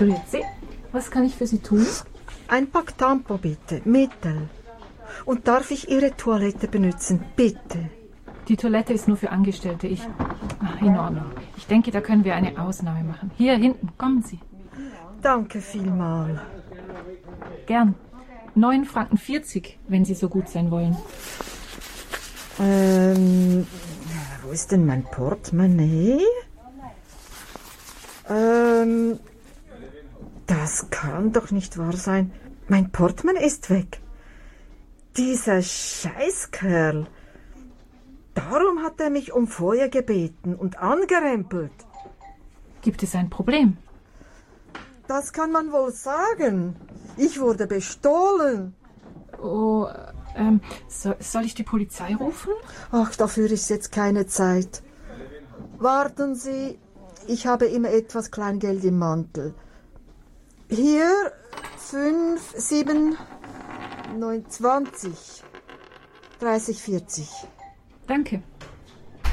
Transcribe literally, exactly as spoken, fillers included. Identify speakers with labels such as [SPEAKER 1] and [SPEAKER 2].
[SPEAKER 1] Grüezi. Was kann ich für Sie tun?
[SPEAKER 2] Ein Pack Tampo bitte, Mittel. Und darf ich Ihre Toilette benutzen, bitte?
[SPEAKER 1] Die Toilette ist nur für Angestellte. Ich... Ach, in Ordnung. Ich denke, da können wir eine Ausnahme machen. Hier hinten, kommen Sie.
[SPEAKER 2] Danke vielmal.
[SPEAKER 1] Gern. neun Franken vierzig, wenn Sie so gut sein wollen.
[SPEAKER 2] Ähm, wo ist denn mein Portemonnaie? Ähm, das kann doch nicht wahr sein. Mein Portemonnaie ist weg. Dieser Scheißkerl. Darum hat er mich um Feuer gebeten und angerempelt.
[SPEAKER 1] Gibt es ein Problem?
[SPEAKER 2] Das kann man wohl sagen. Ich wurde bestohlen.
[SPEAKER 1] Oh, ähm, so, soll ich die Polizei rufen?
[SPEAKER 2] Ach, dafür ist jetzt keine Zeit. Warten Sie, ich habe immer etwas Kleingeld im Mantel. Hier, fünf, sieben, neun, zwanzig, dreißig, vierzig.
[SPEAKER 1] Danke.